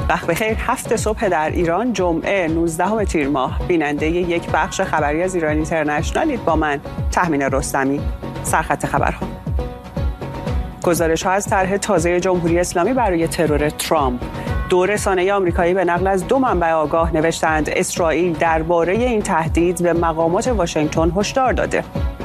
وقت بخیر. 7 صبح در ایران، جمعه 19 تیر ماه. بیننده یک بخش خبری از ایران اینترنشنالید با من تهمینه رستمی. سرخط خبرها. گزارش‌ها از طرح تازه جمهوری اسلامی برای ترور ترامپ. دو رسانه آمریکایی به نقل از 2 منبع آگاه نوشتند اسرائیل درباره این تهدید به مقامات واشنگتن هشدار داده.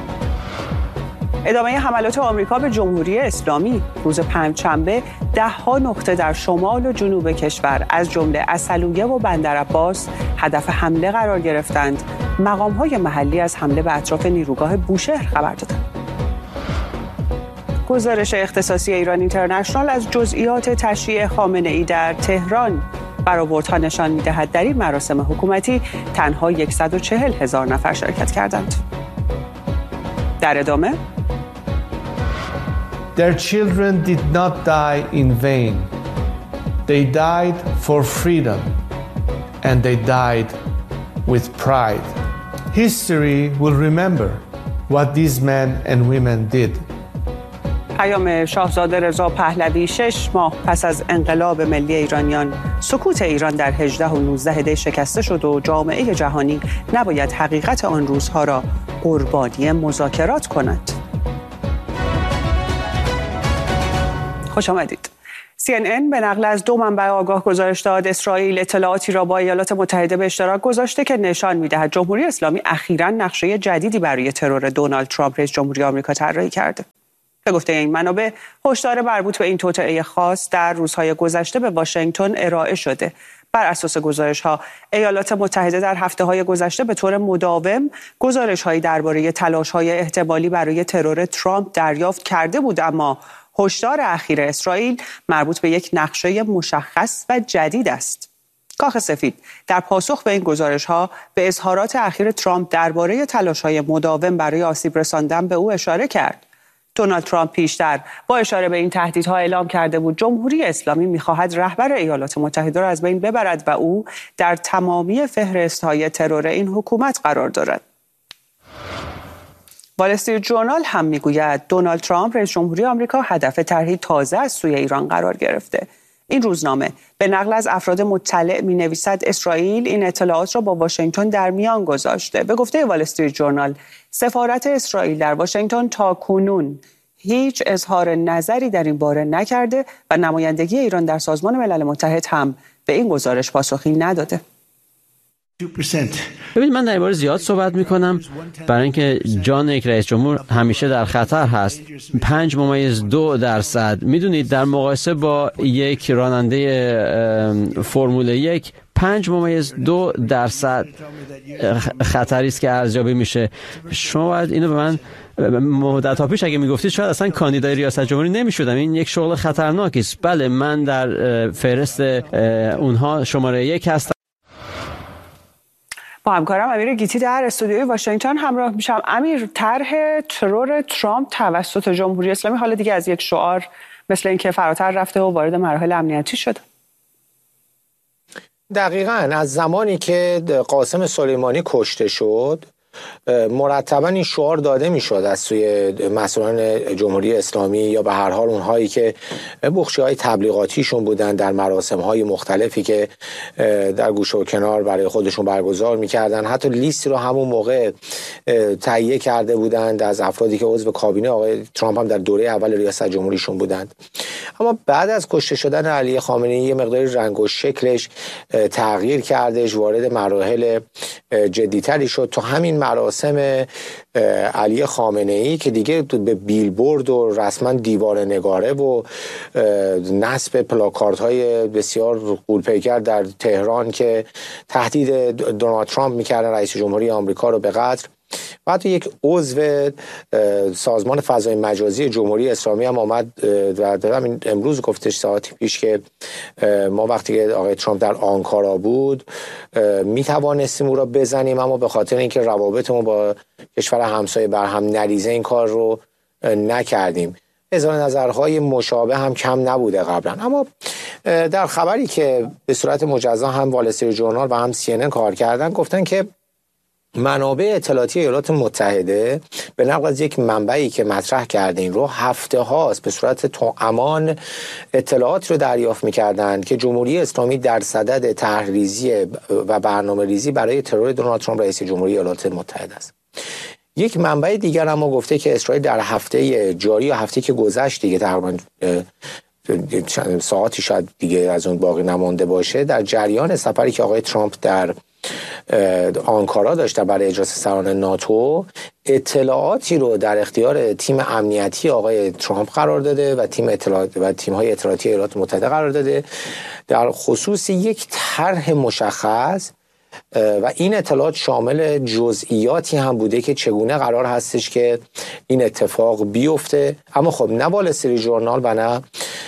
ادامه حملات آمریکا به جمهوری اسلامی. روز پنجشنبه 10 نقطه در شمال و جنوب کشور از جمله عسلویه و بندرعباس هدف حمله قرار گرفتند. مقام‌های محلی از حمله به اطراف نیروگاه بوشهر خبر دادند. گزارش اختصاصی ایران اینترنشنال از جزئیات تشییع خامنه‌ای در تهران برآوردها نشان می‌دهد در این مراسم حکومتی تنها 140,000 نفر شرکت کردند. در ادامه Their children did not die in vain. They died for freedom and they died with pride. History will remember what these men and women did. پیام شاهزاده رضا پهلوی 6 ماه پس از انقلاب ملی ایرانیان. سکوت ایران در 18 و 19 دی شکسته شد و جامعه جهانی نباید حقیقت آن روزها را قربانی مذاکرات کند. خوش آمدید. CNN به نقل از 2 منبع آگاه گزارش داد اسرائیل اطلاعاتی را با ایالات متحده به اشتراک گذاشته که نشان می‌دهد جمهوری اسلامی اخیراً نقشه جدیدی برای ترور دونالد ترامپ رئیس جمهوری آمریکا طراحی کرده. به گفته این منابع، هشدار مربوط به این توطئه خاص در روزهای گذشته به واشنگتن ارائه شده. بر اساس گزارش‌ها، ایالات متحده در هفته‌های گذشته به طور مداوم گزارش‌هایی درباره تلاش‌های احتمالی برای ترور ترامپ دریافت کرده بود، اما هشدار اخیر اسرائیل مربوط به یک نقشه مشخص و جدید است. کاخ سفید در پاسخ به این گزارش‌ها به اظهارات اخیر ترامپ درباره تلاش‌های مداوم برای آسیب رساندن به او اشاره کرد. دونالد ترامپ پیشتر با اشاره به این تهدیدها اعلام کرده بود جمهوری اسلامی می‌خواهد رهبر ایالات متحده را از بین ببرد و او در تمامی فهرست‌های ترور این حکومت قرار دارد. وال استریت ژورنال هم میگوید دونالد ترامپ رئیس جمهوری آمریکا هدف طرحی تازه از سوی ایران قرار گرفته. این روزنامه به نقل از افراد مطلع می‌نویسد اسرائیل این اطلاعات را با واشنگتن در میان گذاشته. به گفته وال استریت ژورنال، سفارت اسرائیل در واشنگتن تاکنون هیچ اظهار نظری در این باره نکرده و نمایندگی ایران در سازمان ملل متحد هم به این گزارش پاسخی نداده. ببینید، من در این باره زیاد صحبت میکنم برای اینکه جان یک رئیس جمهور همیشه در خطر هست. 5.2%. میدونید در مقایسه با یک راننده فرمول 1 5.2% خطری است که ارزیابی میشه. شما باید اینو به من مدت‌ها پیش اگه میگفتید شاید اصلا کاندیدای ریاست جمهوری نمیشدم. این یک شغل خطرناکی است. بله، من در فهرست اونها شماره 1 هستم. با همکارم امیر گیتی در استودیوی واشنگتن همراه میشم. امیر، طرح ترور ترامپ توسط جمهوری اسلامی حالا دیگه از یک شعار مثل اینکه فراتر رفته و وارد مراحل امنیتی شده. دقیقاً از زمانی که قاسم سلیمانی کشته شد مرتبا این شعار داده میشد از سوی مسئولان جمهوری اسلامی یا به هر حال اونهایی که بخشی‌های تبلیغاتیشون بودن در مراسم‌های مختلفی که در گوشه و کنار برای خودشون برگزار می‌کردن. حتی لیستی رو همون موقع تهیه کرده بودند از افرادی که عضو کابینه آقای ترامپ هم در دوره اول ریاست جمهوریشون بودند. اما بعد از کشته شدن علی خامنه‌ای یه مقداری رنگ و شکلش تغییر کردش، وارد مراحل جدی‌تری شد. تو همین مراسم علی خامنه‌ای که دیگه به بیلبورد و رسما دیوار نگاره و نصب پلاکاردهای بسیار غول‌پیکر در تهران که تهدید دونالد ترامپ می‌کردن رئیس جمهوری آمریکا رو به قتل، و حتی یک عضو سازمان فضای مجازی جمهوری اسلامی هم آمد و همین امروز گفتش ساعتی پیش که ما وقتی که آقای ترامپ در آنکارا بود می توانستیم او را بزنیم، اما به خاطر اینکه روابطمون با کشور همسایه بر هم نریزه این کار رو نکردیم. اظهار نظرهای مشابه هم کم نبوده قبلا. اما در خبری که به صورت مجزا هم وال استریت ژورنال و هم CNN کار کردن گفتن که منابع اطلاعاتی ایالات متحده به نقل از یک منبعی که مطرح کرده این رو هفته هاست به صورت توامان اطلاعات رو دریافت می‌کردند که جمهوری اسلامی در صدد طرح‌ریزی و برنامه‌ریزی برای ترور دونالد ترامپ رئیس جمهوری ایالات متحده است. یک منبع دیگر هم گفته که اسرائیل در هفته جاری یا هفته که گذشت دیگه تقریباً ساعتی شاید دیگه از اون باقی نمانده باشه، در جریان سفری که آقای ترامپ در آنکارا داشته برای اجلاس سران ناتو اطلاعاتی رو در اختیار تیم امنیتی آقای ترامپ قرار داده و تیم‌های اطلاعاتی ایالات متحده قرار داده در خصوص یک طرح مشخص و این اطلاعات شامل جزئیاتی هم بوده که چگونه قرار هستش که این اتفاق بیفته. اما خب نه وال استریت ژورنال و نه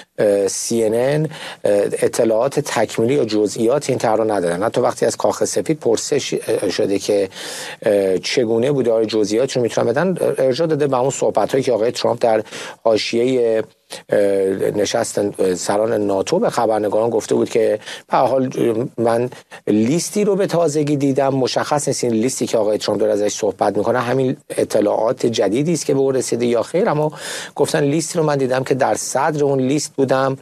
CNN اطلاعات تکمیلی یا جزئیات این طرح رو ندادن. حتی وقتی از کاخ سفید پرسش شده که چگونه بوده آیا جزئیات رو میتونن بدن، ارجاع داده به اون صحبت‌هایی که آقای ترامپ در حاشیه نشست سران ناتو به خبرنگاران گفته بود که به هر حال من لیستی رو به تازگی دیدم، مشخص نیست این لیستی که آقای ترامپ داره ازش صحبت میکنه همین اطلاعات جدیدی است که به او رسیده یا خیر، اما گفتن لیستی رو من دیدم که در صدر اون لیست بودم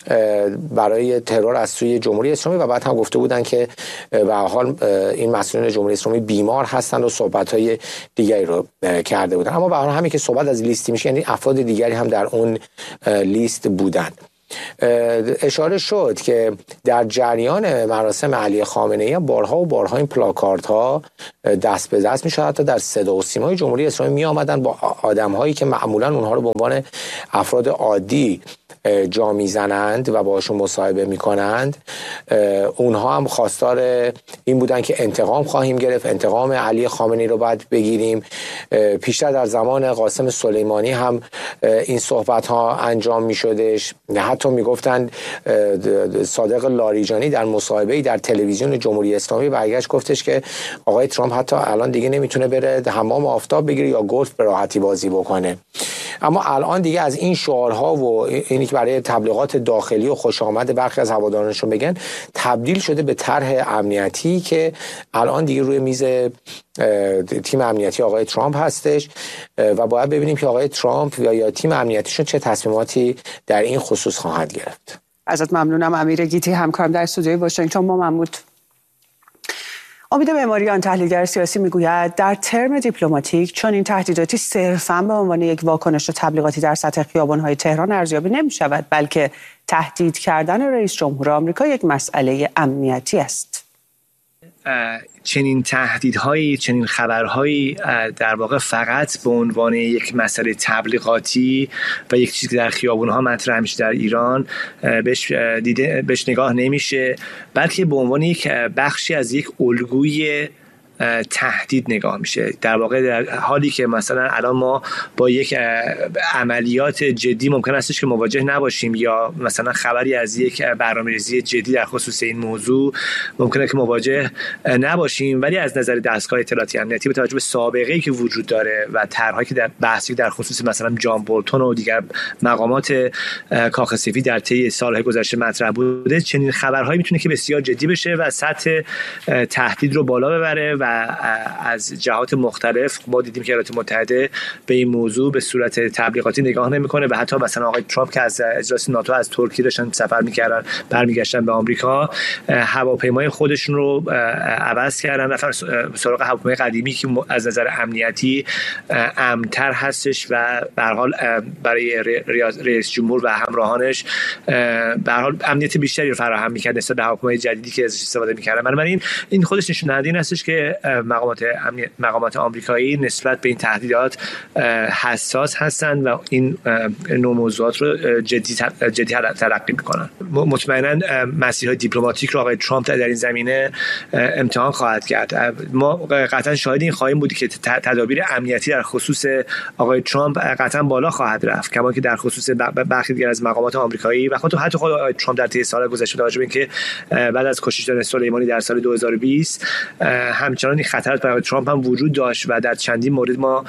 برای ترور از سوی جمهوری اسلامی و بعد هم گفته بودن که به هر حال این مسئولین جمهوری اسلامی بیمار هستند و صحبت‌های دیگری رو کرده بودن. اما به هر حال همین که صحبت از لیستی میشه یعنی افراد دیگری هم در اون لیست بودند. اشاره شد که در جریان مراسم علی خامنه‌ای بارها و بارها این پلاکاردها دست به دست می‌شد، حتی در صدا و سیمای جمهوری اسلامی می آمدن با آدم‌هایی که معمولاً اونها رو به عنوان افراد عادی جا میزنند و باشون مصاحبه میکنند. اونها هم خواستار این بودن که انتقام خواهیم گرفت، انتقام علی خامنه‌ای رو باید بگیریم. پیشتر در زمان قاسم سلیمانی هم این صحبت ها انجام میشدش. حتی میگفتند صادق لاریجانی در مصاحبه‌ای در تلویزیون جمهوری اسلامی برگشت گفتش که آقای ترامپ حتی الان دیگه نمیتونه بره حمام آفتاب بگیره یا گلف به راحتی بازی بکنه. اما الان دیگه از این شعارها و اینی که برای تبلیغات داخلی و خوش آمد برخی از هوادارانشون بگن تبدیل شده به طرح امنیتی که الان دیگه روی میز تیم امنیتی آقای ترامپ هستش و باید ببینیم که آقای ترامپ یا تیم امنیتیشون چه تصمیماتی در این خصوص خواهد گرفت. ازت ممنونم امیر گیتی، همکارم در استودیوی واشنگتن با من بود. امید معماریان تحلیلگر سیاسی میگوید در ترم دیپلماتیک چون این تهدیداتی صرفاً به عنوان یک واکنش تبلیغاتی در سطح خیابان‌های تهران ارزیابی نمی‌شود، بلکه تهدید کردن رئیس جمهور آمریکا یک مسئله امنیتی است. چنین تهدیدهایی، چنین خبرهایی در واقع فقط به عنوان یک مسئله تبلیغاتی و یک چیزی که در خیابون‌ها مطرح میشه در ایران بهش نگاه نمیشه، بلکه به عنوان یک بخشی از یک الگوی تهدید نگاه میشه. در واقع در حالی که مثلا الان ما با یک عملیات جدی ممکن استش که مواجه نباشیم یا مثلا خبری از یک برنامه‌ریزی جدی در خصوص این موضوع ممکنه که مواجه نباشیم، ولی از نظر دستگاه اطلاعاتی امنیتی به توجه به سابقه‌ای که وجود داره و طرحی که در بحثی در خصوص مثلا جان بولتون و دیگر مقامات کاخ سفید در طی سال‌های گذشته مطرح بوده، چنین خبرهایی میتونه که بسیار جدی بشه و سطح تهدید رو بالا ببره و از جهات مختلف ما دیدیم که ایالات متحده به این موضوع به صورت تبلیغاتی نگاه نمیکنه و حتی مثلا آقای ترامپ که از اجلاس ناتو از ترکیه داشتن سفر میکردن برمیگشتن به آمریکا، هواپیمای خودشون رو عوض کردن، رفتن سراغ هواپیمای قدیمی که از نظر امنیتی امن‌تر هستش و به هر حال برای رئیس جمهور و همراهانش به هر حال امنیت بیشتری رو فراهم می‌کرد نسبت به هواپیمای جدیدی که ازش استفاده می‌کردن. بنابراین این خودش نشون دهنده این هستش که مقامات آمریکایی نسبت به این تهدیدات حساس هستند و این نوع موضوعات رو جدی تلقی میکنن. مطمئنا مسیرهای دیپلماتیک رو آقای ترامپ در این زمینه امتحان خواهد کرد. ما قطعا شاهد این خواهیم بود که تدابیر امنیتی در خصوص آقای ترامپ قطعا بالا خواهد رفت، کما که در خصوص برخی دیگر از مقامات آمریکایی و حتی خود آقای ترامپ در طی سال گذشته با توجه به اینکه بعد از کشته شدن سلیمانی در سال 2020 همچنان این خطرات برای ترامپ هم وجود داشت و در چندین مورد ما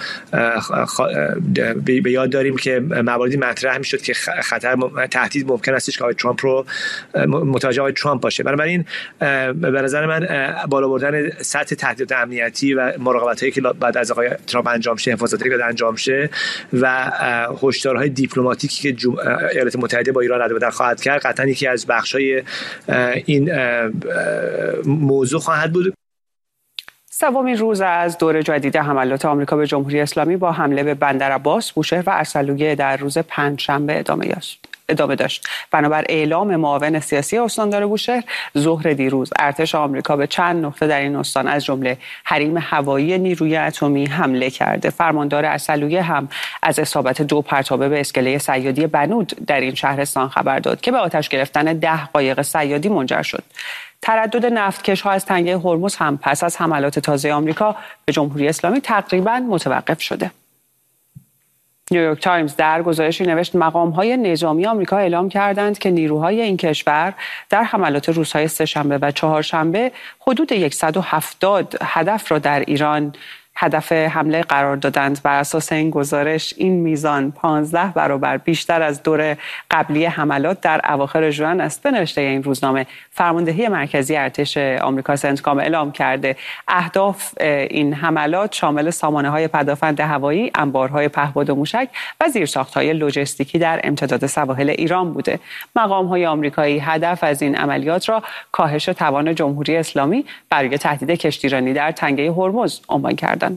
به یاد داریم که مواردی مطرح میشد که خطر تهدید ممکن است که آقای ترامپ رو متوجه آقای ترامپ باشه. بنابراین به نظر من بالا بردن سطح تهدیدات امنیتی و مراقبتایی که بعد از آقای ترامپ انجام شه، حفاظتی که بعد انجام شه و هشدارهای دیپلماتیکی که ایالات متحده با ایران رد و بدل خواهد کرد قطعا یکی از بخش‌های این موضوع خواهد بود. سومین روز از دور جدید حملات آمریکا به جمهوری اسلامی با حمله به بندر عباس، بوشهر و ارسلویه در روز پنجشنبه ادامه داشت. بنابر اعلام معاون سیاسی استاندار بوشهر ظهر دیروز، ارتش آمریکا به چند نقطه در این استان از جمله حریم هوایی نیروی اتمی حمله کرده. فرماندار ارسلویه هم از اصابت 2 پرتابه به اسکله صیادی بنود در این شهرستان خبر داد که به آتش گرفتن 10 قایق صیادی منجر شد. تردد نفتکش‌ها از تنگه هرمز هم پس از حملات تازه آمریکا به جمهوری اسلامی تقریباً متوقف شده. نیویورک تایمز در گزارشی نوشت مقام‌های نظامی آمریکا اعلام کردند که نیروهای این کشور در حملات روزهای سه‌شنبه و چهارشنبه حدود 170 هدف را در ایران هدف حمله قرار دادند. بر اساس این گزارش این میزان 15 برابر بیشتر از دور قبلی حملات در اواخر ژوئن است. به نوشته این روزنامه فرماندهی مرکزی ارتش آمریکا سنتکام اعلام کرده اهداف این حملات شامل سامانه‌های پدافند هوایی، انبارهای پهپاد و موشک و زیرساخت‌های لوجستیکی در امتداد سواحل ایران بوده. مقام‌های آمریکایی هدف از این عملیات را کاهش توان جمهوری اسلامی برای تهدید کشتیرانی در تنگه هرمز عنوان کردند.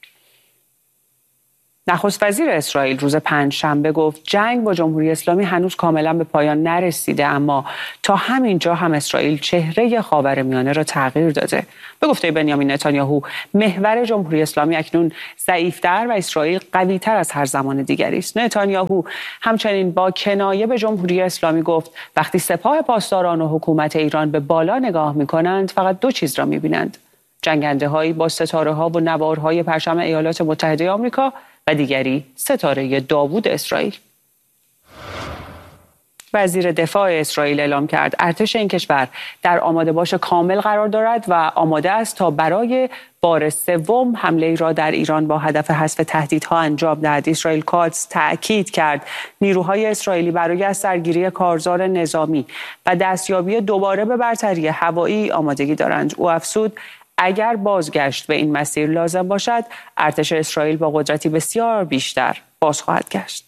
نخست وزیر اسرائیل روز پنجشنبه گفت جنگ با جمهوری اسلامی هنوز کاملا به پایان نرسیده، اما تا همین جا هم اسرائیل چهره خاورمیانه را تغییر داده. به گفته بنیامین نتانیاهو محور جمهوری اسلامی اکنون ضعیف‌تر و اسرائیل قوی‌تر از هر زمان دیگری است. نتانیاهو همچنین با کنایه به جمهوری اسلامی گفت وقتی سپاه پاسداران و حکومت ایران به بالا نگاه می‌کنند فقط 2 چیز را می‌بینند: جنگنده‌هایی با ستاره‌ها و نوارهای پرچم ایالات متحده آمریکا و دیگری ستاره داوود اسرائیل. وزیر دفاع اسرائیل اعلام کرد ارتش این کشور در آماده باش کامل قرار دارد و آماده است تا برای بار سوم حمله را در ایران با هدف حذف تهدیدها انجام دهد. اسرائیل کاتس تأکید کرد نیروهای اسرائیلی برای از سرگیری کارزار نظامی و دستیابی دوباره به برتری هوایی آمادگی دارند. او افزود اگر بازگشت به این مسیر لازم باشد، ارتش اسرائیل با قدرتی بسیار بیشتر باز خواهد گشت.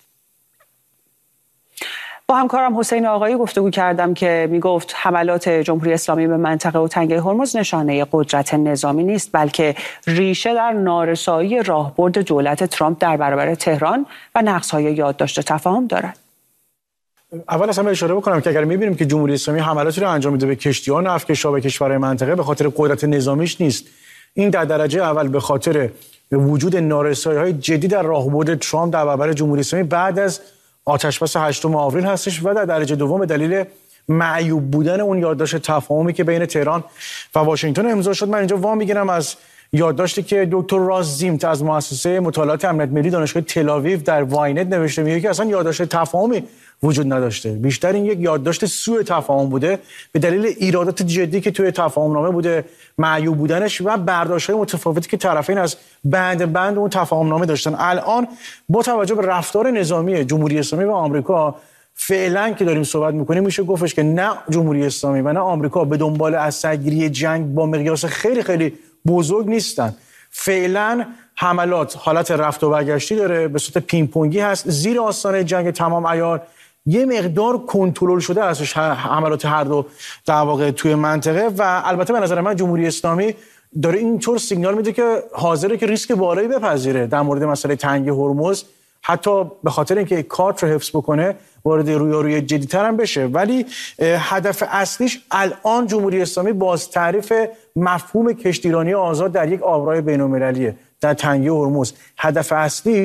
با همکارم حسین آقایی گفتگو کردم که میگفت حملات جمهوری اسلامی به منطقه و تنگه هرمز نشانه قدرت نظامی نیست، بلکه ریشه در نارسایی راهبرد دولت ترامپ در برابر تهران و نقص‌های یادداشت تفاهم دارد. اول از همه اشاره بکنم که اگر می‌بینیم که جمهوری اسلامی حملاتی رو انجام میده به کشتی‌ها و نفتکش‌ها و کشورهای منطقه، به خاطر قدرت نظامیش نیست. این در درجه اول به خاطر وجود نارسایی‌های جدی در راهبرد ترامپ در برابر جمهوری اسلامی بعد از آتش‌بس 8 آوریل هستش و در درجه دوم به دلیل معیوب بودن اون یادداشت تفاهمی که بین تهران و واشنگتن امضا شد. من اینجا وام میگیرم از یادداشتی که دکتر راز زیمت از مؤسسه مطالعات امنیت ملی دانشگاه تل‌آویو در واینت نوشته، میگه که اصلا یادداشت تفاهمی وجود نداشته، بیشتر این یک یادداشت سوء تفاهم بوده به دلیل ایرادات جدی که توی تفاهمنامه بوده، معیوب بودنش و برداشت‌های متفاوتی که طرفین از بند اون تفاهمنامه داشتن. الان با توجه به رفتار نظامی جمهوری اسلامی و آمریکا فعلا که داریم صحبت می‌کنیم میشه گفتش که نه جمهوری اسلامی و نه آمریکا به دنبال از سرگیری جنگ با مقیاس خیلی خیلی بزرگ نیستن. فعلا حملات حالت رفت و برگشتی داره، به صورت پینگ پونگی هست، زیر آستانه جنگ تمام عیار یه مقدار کنترل شده ازش حملات هر دو در واقع توی منطقه و البته به نظر من جمهوری اسلامی داره اینطور سیگنال میده که حاضره که ریسک بالایی بپذیره در مورد مسئله تنگه هرمز، حتی به خاطر اینکه کارت رو حفظ بکنه وارد رویارویی جدی‌تر هم بشه. ولی هدف اصلیش الان جمهوری اسلامی باز تعریف مفهوم کشتیرانی آزاد در یک آبراج بین‌المللیه در تنگه هرمز. هدف اصلیش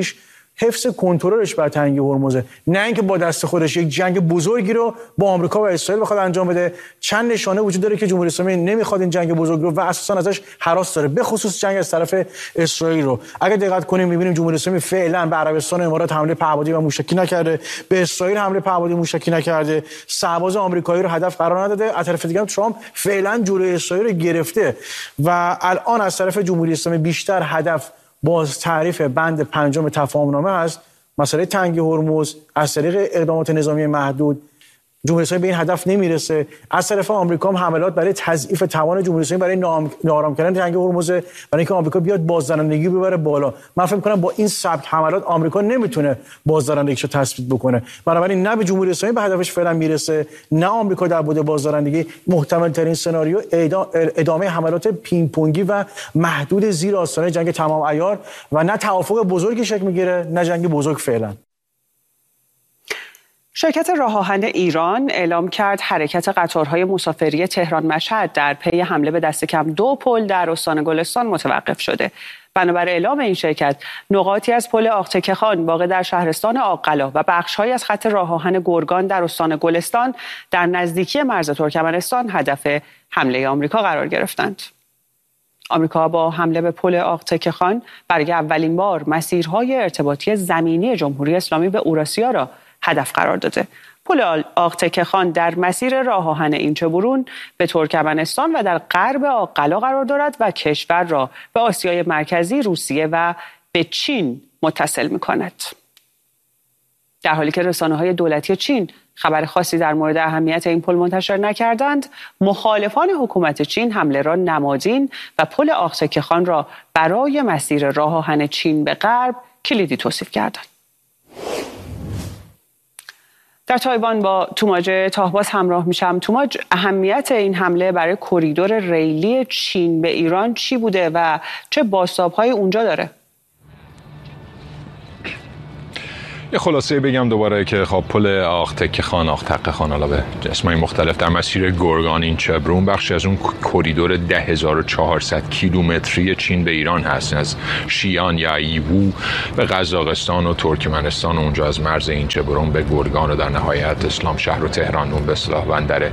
حفظ کنترلش بر تنگه هرمز، نه اینکه با دست خودش یک جنگ بزرگی رو با آمریکا و اسرائیل بخواد انجام بده. چند نشانه وجود داره که جمهوری اسلامی نمیخواد این جنگ بزرگ رو و اساسا ازش هراس داره، به خصوص جنگ از طرف اسرائیل رو. اگه دقت کنیم می‌بینیم جمهوری اسلامی فعلا به عربستان و امارات حمله پهپادی و موشکی نکرده، به اسرائیل حمله پهپادی موشکی نکرده، سرباز آمریکایی رو هدف قرار نداده. از طرف دیگه ترامپ فعلا جلوی اسرائیل رو گرفته و الان از طرف جمهوری اسلامی بیشتر هدف باز تعریف بند 5 تفاهمنامه است، مسئله تنگه هرمز از طریق اقدامات نظامی محدود. جمهوری اسلامی به این هدف نمیرسه. از طرف آمریکا هم حملات برای تضعیف توان جمهوری اسلامی برای ناآرام کردن تنگه هرمز، برای اینکه آمریکا بیاد بازدارندگی ببره بالا. من فکر می‌کنم با این سبک حملات آمریکا نمیتونه بازدارندگیشو تثبیت بکنه. بنابراین نه به جمهوری اسلامی به هدفش فعلا میرسه، نه آمریکا در بعد بازدارندگی. محتمل ترین سناریو ادامه حملات پینگ پونگی و محدود زیر آستانه جنگ تمام عیار و نه توافق بزرگی شکل میگیره نه جنگ بزرگ فعلا. شرکت راه آهن ایران اعلام کرد حرکت قطارهای مسافری تهران مشهد در پی حمله به دست کم 2 پل در استان گلستان متوقف شده. بنابر اعلام این شرکت، نقاطی از پل آقتکه‌خان واقع در شهرستان آق‌قلا و بخش‌هایی از خط راه آهن گرگان در استان گلستان در نزدیکی مرز ترکمنستان هدف حمله آمریکا قرار گرفتند. آمریکا با حمله به پل آقتکه‌خان برای اولین بار مسیرهای ارتباطی زمینی جمهوری اسلامی به اوراسیا را هدف قرار داده. پل آقتکه‌خان در مسیر راه آهن اینچه‌برون به ترکمنستان و در غرب آق‌قلا قرار دارد و کشور را به آسیای مرکزی، روسیه و به چین متصل می‌کند. در حالی که رسانه‌های دولتی چین خبر خاصی در مورد اهمیت این پل منتشر نکردند، مخالفان حکومت چین حمله را نمادین و پل آقتکه‌خان را برای مسیر راه آهن چین به غرب کلیدی توصیف کردند. در تایوان با توماج تاهباز همراه میشم. توماج، اهمیت این حمله برای کریدور ریلی چین به ایران چی بوده و چه بازتاب‌های اونجا داره؟ یه خلاصه بگم دوباره که خب پل آقتکه‌خان حالا به اسمای مختلف در مسیر گرگان اینچه‌برون بخشی از اون کریدور 10400 کیلومتری چین به ایران هست، از شیان یا ایوو به قزاقستان و ترکمنستان و اونجا از مرز اینچه‌برون به گرگان و در نهایت اسلام شهر و تهران، اون به اصطلاح بندر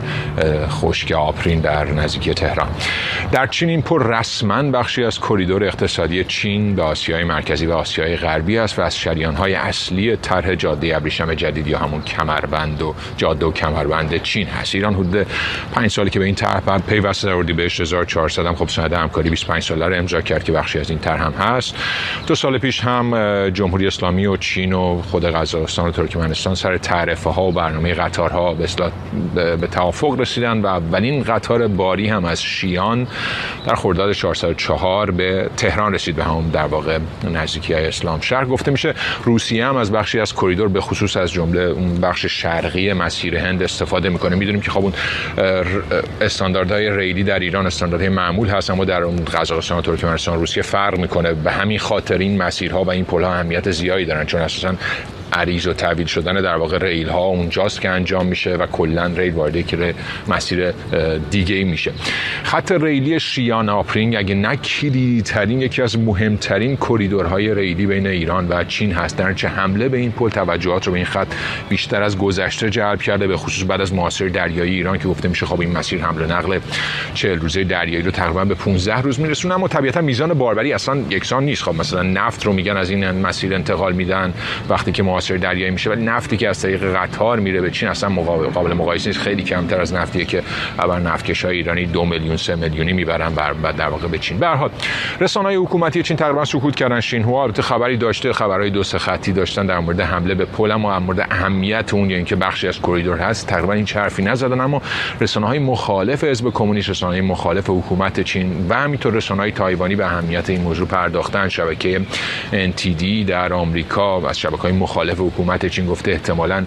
خشک آپرین در نزدیکی تهران. در چین این پل رسما بخشی از کریدور اقتصادی چین به آسیای مرکزی و آسیای غربی است و از شریان‌های اصلی طرح جاده ابریشم جدید یا همون کمربند و جاده و کمربند چین هست. ایران حدود 5 سالی که به این طرح پیوسته، در اردیبهشت 1400 هم خب سند همکاری 25 ساله رو امضا کرد که بخشی از این طرح هم هست. 2 سال پیش هم جمهوری اسلامی و چین و خود قزاقستان و ترکمنستان سر تعرفه‌ها و برنامه قطارها به توافق رسیدن و اولین قطار باری هم از شیان در خرداد 404 به تهران رسید، به همون در واقع نزدیکی اسلام شهر. گفته میشه روسیه هم از بخشی از کریدور به خصوص از جمله اون بخش شرقی مسیر هند استفاده میکنه. میدونیم که خب اون استانداردهای ریلی در ایران استانداردهای معمول هست، اما در اون قزاقستان و ترکمنستان روسیه فرق میکنه. به همین خاطر این مسیرها و این پل‌ها اهمیت زیادی دارن، چون اساساً عریض و طویل شدن در واقع ریل ها اونجاست که انجام میشه و کلا ریل وارد یک مسیر دیگه میشه. خط ریلی شیان آپرین اگه نه کلیدی‌ترین، یکی از مهمترین کریدورهای ریلی بین ایران و چین هست. در چه حمله به این پل توجهات رو به این خط بیشتر از گذشته جلب کرده، به خصوص بعد از محاصره دریایی ایران که گفته میشه خب این مسیر حمل و نقل 40 روزه دریایی رو تقریبا به 15 روز میرسونه. اما طبیعتا میزان باربری اصلا یکسان نیست. خب مثلا نفت رو میگن از این مسیر انتقال میدن وقتی که محاصره دریایی میشه، ولی نفتی که از طریق قطار میره به چین اصلا قابل مقایسه نیست. خیلی کمتر از نفتیه که خبر نفتکشای ایرانی 2 میلیون 3 میلیونی میبرن در واقع به چین. به هر حال رسانه‌های حکومتی چین تقریبا سکوت کردن. شینهوا البته خبری داشته، خبرهای 2-3 خطی داشتن در مورد حمله به پل، اما در مورد اهمیت اون یا اینکه بخشی از کریدور هست تقریبا این حرفی نزدن. اما رسانه‌های مخالف حزب کمونیست، رسانه‌های مخالف حکومت چین و همینطور رسانه‌های تایوانی به اهمیت این موضوع پرداختن. شبکه NTD در آمریکا و از شبکه‌های مخالف حکومت چین گفته احتمالاً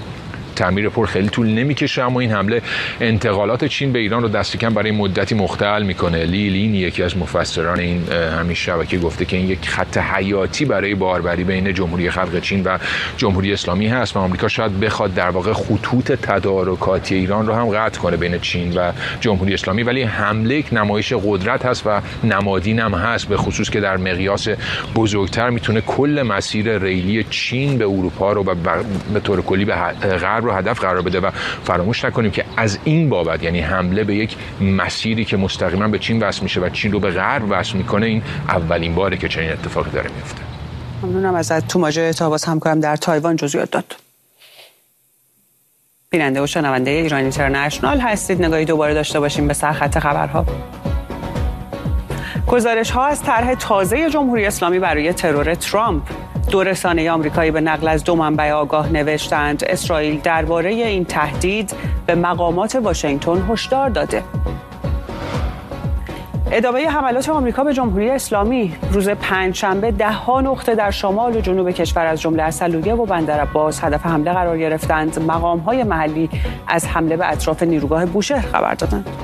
تعمیر پر خیلی طول نمیکشه، اما این حمله انتقالات چین به ایران رو دست کم برای مدتی مختل میکنه. لی لین یکی از مفسران این همین شبکه گفته که این یک خط حیاتی برای باربری بین جمهوری خلق چین و جمهوری اسلامی هست و آمریکا شاید بخواد در واقع خطوط تدارکاتی ایران رو هم قطع کنه بین چین و جمهوری اسلامی. ولی حمله یک نمایش قدرت هست و نمادین هم هست، به خصوص که در مقیاس بزرگتر میتونه کل مسیر ریلی چین به اروپا رو و به طور کلی به غرب رو هدف قرار بده. و فراموش نکنیم که از این بابت، یعنی حمله به یک مسیری که مستقیما به چین وصل میشه و چین رو به غرب وصل میکنه، این اولین باره که چنین اتفاقی داره میفته. ممنونم ازت. توماجه تاباس همکارم در تایوان جزئیات داد. بیننده و شنونده ایران اینترنشنال هستید. نگاهی دوباره داشته باشیم به سرخط خبرها. گزارش‌ها از طرح تازه جمهوری اسلامی برای ترور ترامپ. دو رسانه آمریکایی به نقل از دو منبع آگاه نوشتند اسرائیل درباره این تهدید به مقامات واشنگتن هشدار داده. ادامه حملات آمریکا به جمهوری اسلامی. روز پنجشنبه 10 نقطه در شمال و جنوب کشور از جمله اصلویه و بندرعباس هدف حمله قرار گرفتند. مقام‌های محلی از حمله به اطراف نیروگاه بوشهر خبر دادند.